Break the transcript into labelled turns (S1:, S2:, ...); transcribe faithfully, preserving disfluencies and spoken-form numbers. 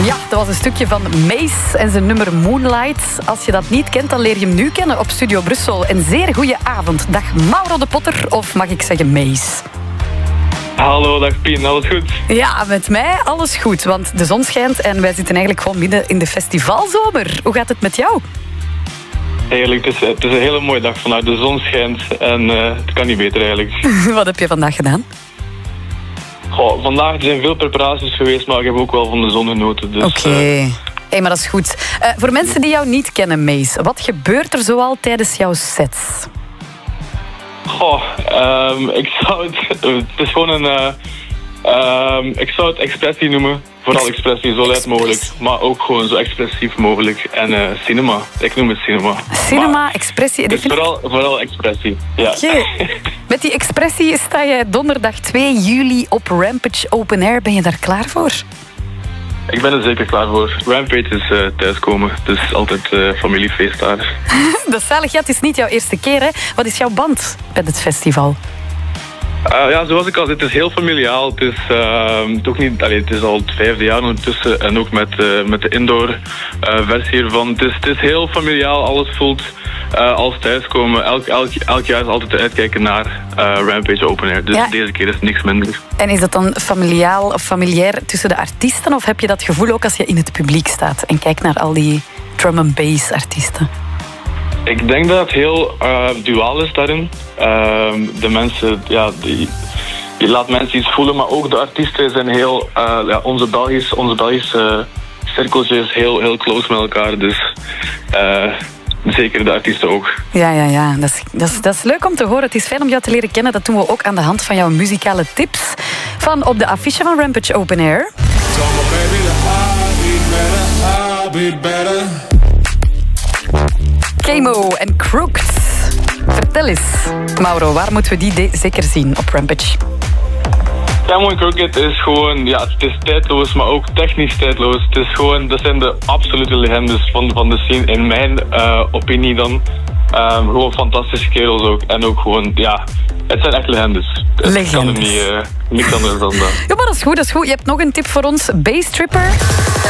S1: Ja, dat was een stukje van Mace en zijn nummer Moonlight. Als je dat niet kent, dan leer je hem nu kennen op Studio Brussel. Een zeer goede avond. Dag Mauro de Potter, of mag ik zeggen Mace?
S2: Hallo, dag Pien, alles goed?
S1: Ja, met mij alles goed, want de zon schijnt en wij zitten eigenlijk gewoon midden in de festivalzomer. Hoe gaat het met jou?
S2: Heerlijk, het is, het is een hele mooie dag vandaag. De zon schijnt en uh, het kan niet beter eigenlijk.
S1: Wat heb je vandaag gedaan?
S2: Goh, vandaag er zijn veel preparaties geweest, maar ik heb ook wel van de zon genoten. Dus,
S1: Oké, okay. uh... hey, maar dat is goed. Uh, voor mensen die jou niet kennen, Mace, wat gebeurt er zoal tijdens jouw sets?
S2: Goh, um, ik zou het... Het is gewoon een... Uh, um, ik zou het expressie noemen. Vooral expressie, zo luid mogelijk. Maar ook gewoon zo expressief mogelijk. En uh, cinema. Ik noem het cinema.
S1: Cinema,
S2: maar,
S1: expressie.
S2: Dus vooral, vooral expressie, ja.
S1: Okay. Met die expressie sta jij donderdag twee juli op Rampage Open Air. Ben je daar klaar voor?
S2: Ik ben er zeker klaar voor. Rampage is uh, thuiskomen. Het is altijd uh, familiefeest daar.
S1: Dat is zalig. Ja, het is niet jouw eerste keer, hè? Wat is jouw band met het festival?
S2: Uh, ja, zoals ik al zei, het is heel familiaal. Het is, uh, toch niet, allee, het is al het vijfde jaar ondertussen. En ook met, uh, met de indoor uh, versie hiervan. Het is, het is heel familiaal. Alles voelt uh, als thuiskomen. Elk, elk, elk jaar is altijd te uitkijken naar uh, Rampage Open Air. Dus ja. Deze keer is niks minder.
S1: En is dat dan familiaal of familiair tussen de artiesten? Of heb je dat gevoel ook als je in het publiek staat en kijkt naar al die drum and bass artiesten?
S2: Ik denk dat het heel uh, duaal is daarin. Uh, de mensen, ja, die, je laat mensen iets voelen, maar ook de artiesten zijn heel, uh, ja, onze Belgische, onze Belgische cirkeltje is heel, heel close met elkaar, dus uh, zeker de artiesten ook.
S1: Ja, ja, ja. Dat is, dat, is, dat is leuk om te horen. Het is fijn om jou te leren kennen. Dat doen we ook aan de hand van jouw muzikale tips van op de affiche van Rampage Open Air. Kemo en Crooked. Vertel eens, Mauro, waar moeten we die de- zeker zien op Rampage?
S2: Kemo en Crooked is gewoon, ja, het is tijdloos, maar ook technisch tijdloos. Het is gewoon, dat zijn de absolute legendes van, van de scene, in mijn uh, opinie dan. Um, gewoon fantastische kerels ook. En ook gewoon, ja, het zijn echt legendes.
S1: Legendes.
S2: Ik kan er niet, uh, niks anders dan dat.
S1: Ja, maar dat is goed, dat is goed. Je hebt nog een tip voor ons, Basstripper.